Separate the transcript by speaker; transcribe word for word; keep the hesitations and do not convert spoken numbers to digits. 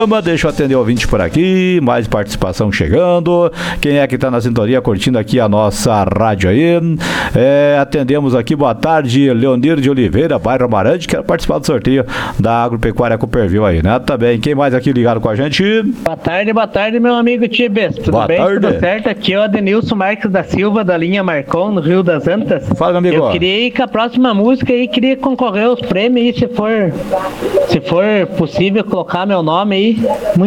Speaker 1: Deixa eu atender o ouvinte por aqui, mais participação chegando. Quem é que tá na sintonia curtindo aqui a nossa rádio aí? É, atendemos aqui, boa tarde, Leonir de Oliveira, bairro Amarante, quero participar do sorteio da Agropecuária Cooperville aí, né? Tá bem, quem mais aqui ligado com a gente?
Speaker 2: Boa tarde, boa tarde, meu amigo Tibes. Tudo
Speaker 1: boa
Speaker 2: bem?
Speaker 1: Tarde.
Speaker 2: Tudo certo? Aqui é o Adenilson Marques da Silva, da linha Marcon, no Rio das Antas.
Speaker 1: Fala, amigo.
Speaker 2: Eu queria ir com a próxima música e queria concorrer aos prêmios aí, se for, se for possível colocar meu nome aí. Muito